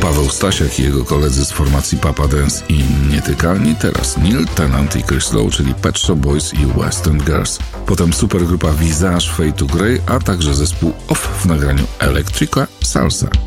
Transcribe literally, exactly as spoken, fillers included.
Paweł Stasiak i jego koledzy z formacji Papa Dance i Nietykalni, teraz Neil Tennant i Chris Lowe, czyli Pet Shop Boys i Western Girls. Potem supergrupa Visage, Fade to Grey, a także zespół Off w nagraniu Electrica Salsa.